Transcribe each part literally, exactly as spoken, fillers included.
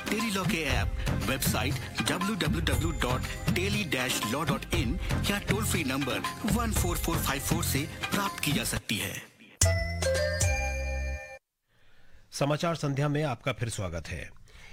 Tele law के app, website W W W dot tele dash law dot in या toll free number one four four five four से प्राप्त की जा सकती है। समाचार संध्या में आपका फिर स्वागत है।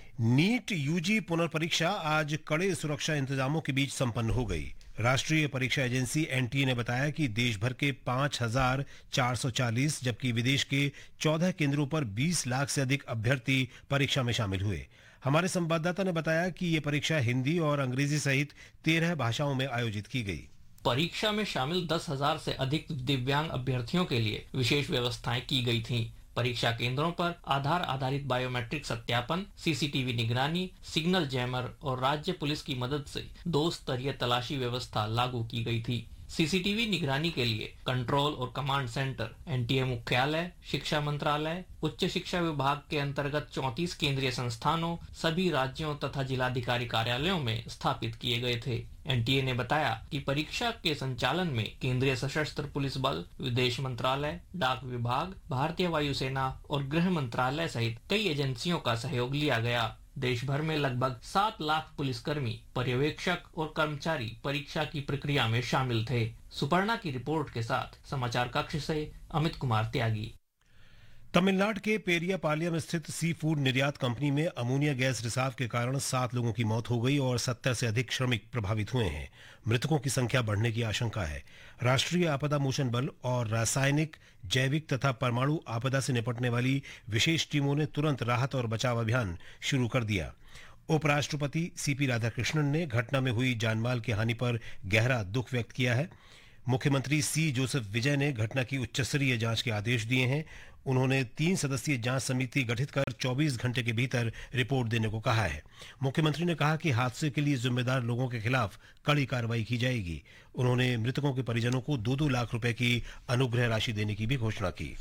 नीट यूजी पुनर्परीक्षा आज कड़े सुरक्षा इंतजामों के बीच संपन्न हो गई। राष्ट्रीय परीक्षा एजेंसी एनटीए ने बताया कि देश भर के पाँच हजार चार सौ चालीस जबकि विदेश के चौदह केंद्रों पर बीस लाख से अधिक अभ्यर्थी परीक्षा में शामिल हुए। हमारे संवाददाता ने बताया कि ये परीक्षा हिंदी और अंग्रेजी सहित तेरह भाषाओं में आयोजित की गई। परीक्षा में शामिल दस हजार से अधिक दिव्यांग अभ्यर्थियों के लिए विशेष व्यवस्थाएं की गई थीं। परीक्षा केंद्रों पर आधार आधारित बायोमेट्रिक सत्यापन, सीसीटीवी निगरानी, सिग्नल जैमर और राज्य पुलिस की मदद से दो स्तरीय तलाशी व्यवस्था लागू की गई थी। सीसीटीवी निगरानी के लिए कंट्रोल और कमांड सेंटर एनटीए मुख्यालय, शिक्षा मंत्रालय, उच्च शिक्षा विभाग के अंतर्गत चौंतीस केंद्रीय संस्थानों, सभी राज्यों तथा जिलाधिकारी कार्यालयों में स्थापित किए गए थे। एनटीए ने बताया कि परीक्षा के संचालन में केंद्रीय सशस्त्र पुलिस बल, विदेश मंत्रालय, डाक विभाग, भारतीय वायुसेना और गृह मंत्रालय सहित कई एजेंसियों का सहयोग लिया गया। देश भर में लगभग सात लाख पुलिसकर्मी, पर्यवेक्षक और कर्मचारी परीक्षा की प्रक्रिया में शामिल थे। सुपर्णा की रिपोर्ट के साथ समाचार कक्ष से अमित कुमार त्यागी। तमिलनाडु के पेरियापालियम स्थित सी फूड निर्यात कंपनी में अमोनिया गैस रिसाव के कारण सात लोगों की मौत हो गई और सत्तर से अधिक श्रमिक प्रभावित हुए हैं। मृतकों की संख्या बढ़ने की आशंका है। राष्ट्रीय आपदा मोचन बल और रासायनिक, जैविक तथा परमाणु आपदा से निपटने वाली विशेष टीमों ने तुरंत राहत और बचाव अभियान शुरू कर दिया। उपराष्ट्रपति सीपी राधाकृष्णन ने घटना में हुई जानमाल की हानि पर गहरा दुख व्यक्त किया है। मुख्यमंत्री सी जोसेफ विजय ने घटना की उच्चस्तरीय जांच के आदेश दिए हैं। उन्होंने तीन सदस्यीय जांच समिति गठित कर चौबीस घंटे के भीतर रिपोर्ट देने को कहा है। मुख्यमंत्री ने कहा कि हादसे के लिए जिम्मेदार लोगों के खिलाफ कड़ी कार्रवाई की जाएगी। उन्होंने मृतकों के परिजनों को दो दो लाख रुपए की अनुग्रह राशि देने की भी घोषणा की।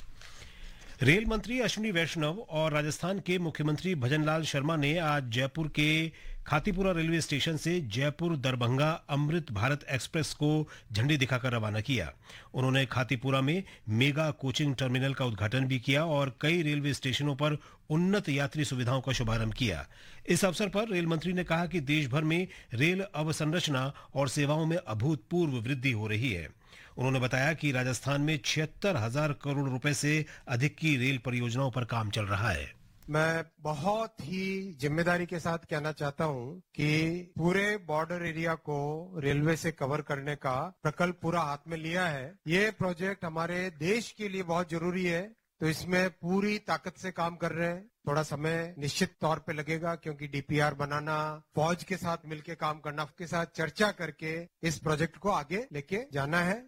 रेल मंत्री अश्विनी वैष्णव और राजस्थान के मुख्यमंत्री भजनलाल शर्मा ने आज जयपुर के खातीपुरा रेलवे स्टेशन से जयपुर दरभंगा अमृत भारत एक्सप्रेस को झंडी दिखाकर रवाना किया। उन्होंने खातीपुरा में मेगा कोचिंग टर्मिनल का उद्घाटन भी किया और कई रेलवे स्टेशनों पर उन्नत यात्री सुविधाओं का शुभारंभ किया। इस अवसर पर रेल मंत्री ने कहा कि देश भर में रेल अवसंरचना और सेवाओं में अभूतपूर्व वृद्धि हो रही है। उन्होंने बताया कि राजस्थान में छिहत्तर हजार करोड़ रुपए से अधिक की रेल परियोजनाओं पर काम चल रहा है। मैं बहुत ही जिम्मेदारी के साथ कहना चाहता हूं कि पूरे बॉर्डर एरिया को रेलवे से कवर करने का प्रकल्प पूरा हाथ में लिया है। ये प्रोजेक्ट हमारे देश के लिए बहुत जरूरी है, तो इसमें पूरी ताकत से काम कर रहे हैं। थोड़ा समय निश्चित तौर पे लगेगा क्योंकि डीपीआर बनाना, फौज के साथ मिलकर काम करना, के साथ चर्चा करके इस प्रोजेक्ट को आगे लेके जाना है।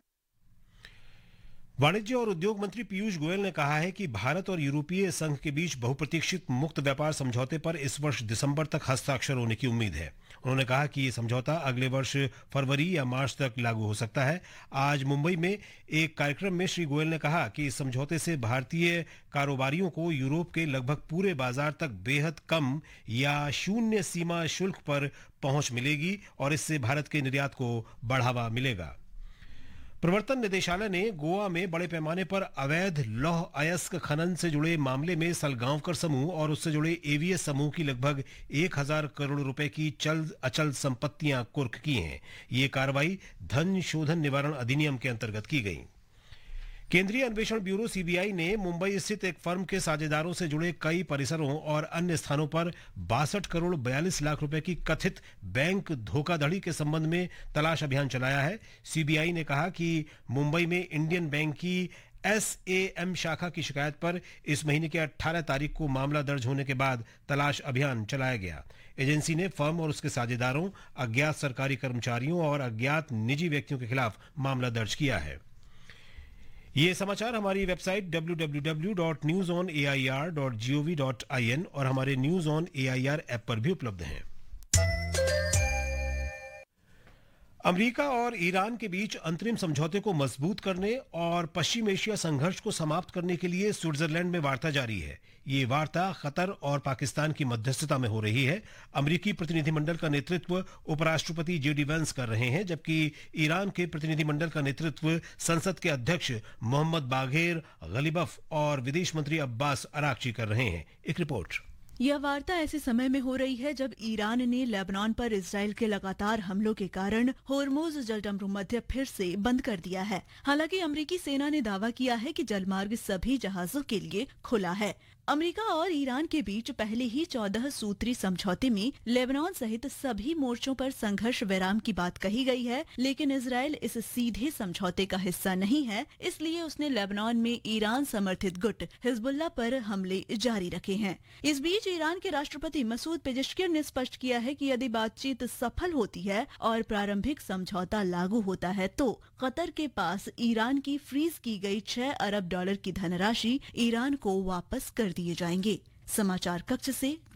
वाणिज्य और उद्योग मंत्री पीयूष गोयल ने कहा है कि भारत और यूरोपीय संघ के बीच बहुप्रतीक्षित मुक्त व्यापार समझौते पर इस वर्ष दिसंबर तक हस्ताक्षर होने की उम्मीद है। उन्होंने कहा कि ये समझौता अगले वर्ष फरवरी या मार्च तक लागू हो सकता है। आज मुंबई में एक कार्यक्रम में श्री गोयल ने कहा कि इस समझौते से भारतीय कारोबारियों को यूरोप के लगभग पूरे बाजार तक बेहद कम या शून्य सीमा शुल्क पर पहुंच मिलेगी और इससे भारत के निर्यात को बढ़ावा मिलेगा। प्रवर्तन निदेशालय ने गोवा में बड़े पैमाने पर अवैध लौह अयस्क खनन से जुड़े मामले में सलगांवकर समूह और उससे जुड़े एवीएस समूह की लगभग एक हजार करोड़ रुपए की चल अचल संपत्तियां कुर्क की हैं। ये कार्रवाई धन शोधन निवारण अधिनियम के अंतर्गत की गई। केंद्रीय अन्वेषण ब्यूरो सीबीआई ने मुंबई स्थित एक फर्म के साझेदारों से जुड़े कई परिसरों और अन्य स्थानों पर बासठ करोड़ बयालीस लाख रुपए की कथित बैंक धोखाधड़ी के संबंध में तलाश अभियान चलाया है। सीबीआई ने कहा कि मुंबई में इंडियन बैंक की एसएएम शाखा की शिकायत पर इस महीने के अठारह तारीख को मामला दर्ज होने के बाद तलाश अभियान चलाया गया। एजेंसी ने फर्म और उसके साझेदारों, अज्ञात सरकारी कर्मचारियों और अज्ञात निजी व्यक्तियों के खिलाफ मामला दर्ज किया है। ये समाचार हमारी website W W W dot news on A I R dot G O V dot I N और हमारे news on A I R app पर भी उपलब्ध हैं। अमेरिका और ईरान के बीच अंतरिम समझौते को मजबूत करने और पश्चिम एशिया संघर्ष को समाप्त करने के लिए स्विट्जरलैंड में वार्ता जारी है। ये वार्ता कतर और पाकिस्तान की मध्यस्थता में हो रही है। अमेरिकी प्रतिनिधिमंडल का नेतृत्व उपराष्ट्रपति जे डी वेंस कर रहे हैं, जबकि ईरान के प्रतिनिधिमंडल का नेतृत्व संसद के अध्यक्ष मोहम्मद बाघेर गलीबफ और विदेश मंत्री अब्बास अराक्ची कर रहे हैं। एक रिपोर्ट। यह वार्ता ऐसे समय में हो रही है जब ईरान ने लेबनान पर इजराइल के लगातार हमलों के कारण होर्मुज जलडमरू मध्य फिर से बंद कर दिया है। हालांकि अमेरिकी सेना ने दावा किया है कि जलमार्ग सभी जहाजों के लिए खुला है। अमेरिका और ईरान के बीच पहले ही चौदह सूत्री समझौते में लेबनान सहित सभी मोर्चों पर संघर्ष विराम की बात कही गई है, लेकिन इजराइल इस सीधे समझौते का हिस्सा नहीं है, इसलिए उसने लेबनान में ईरान समर्थित गुट हिजबुल्लाह पर हमले जारी रखे हैं। इस बीच ईरान के राष्ट्रपति मसूद पेजेश्कियान ने स्पष्ट किया है कि यदि बातचीत सफल होती है और प्रारंभिक समझौता लागू होता है तो कतर के पास ईरान की फ्रीज की गई छह अरब डॉलर की धनराशि ईरान को वापस कर दिए जाएंगे। समाचार कक्ष से